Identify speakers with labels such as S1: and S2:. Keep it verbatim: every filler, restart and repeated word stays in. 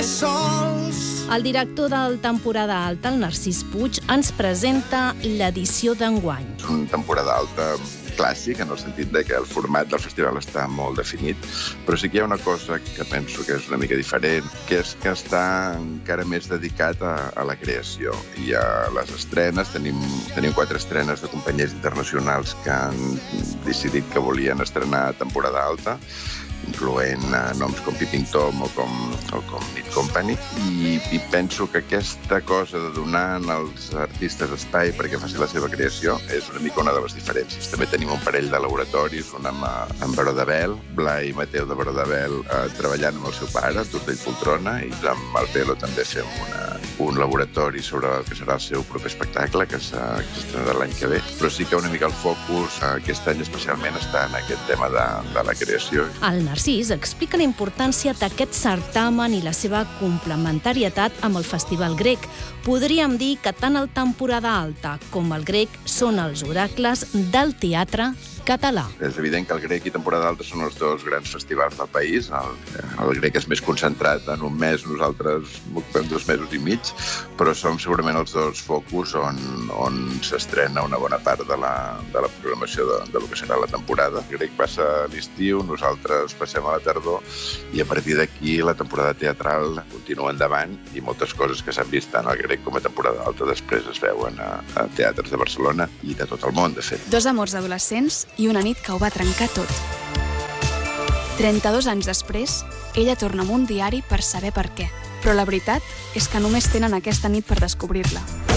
S1: sols.
S2: El director del Temporada Alta, el Narcís Puig, ens presenta l'edició d'enguany.
S3: És una temporada alta clàssic, en el sentit de que el format del festival està molt definit, però sí que hi ha una cosa que penso que és una mica diferent, que és que està encara més dedicat a, a la creació. I a les estrenes, tenim, tenim quatre estrenes de companyies internacionals que han decidit que volien estrenar temporada alta, incloent uh, noms com Peeping Tom o com, o com Meat Company, i, i penso que aquesta cosa de donar als artistes espai perquè facin la seva creació és una mica una de les diferències. També tenim un parell de laboratoris, un amb, amb Baró de Bel, Blai Mateu de Baró de Bel, eh, treballant amb el seu pare, Tortell Poltrona, i amb el Pelo també fem una, un laboratori sobre el que serà el seu proper espectacle, que s'estrenarà l'any que ve. Però sí que una mica el focus eh, aquest any especialment està en aquest tema de, de la creació.
S2: El Narcís explica la importància d'aquest certamen i la seva complementarietat amb el Festival Grec. Podríem dir que tant el Temporada Alta com el Grec són els oracles del teatre català.
S3: És evident que el Grec i Temporada Alta són els dos grans festivals del país. El, el Grec és més concentrat en un mes, nosaltres ocupem dos mesos i mig, però som segurament els dos focus on, on s'estrena una bona part de la, de la programació de, de lo que serà la temporada. El Grec passa a l'estiu, nosaltres passem a la tardor, i a partir d'aquí la temporada teatral continua endavant i moltes coses que s'han vist tant al Grec com a Temporada Alta després es veuen a, a teatres de Barcelona i de tot el món, de fet.
S4: Dos amors adolescents i una nit que ho va trencar tot. trenta-dos anys després, ella torna amb un diari per saber per què. Però la veritat és que només tenen aquesta nit per descobrir-la.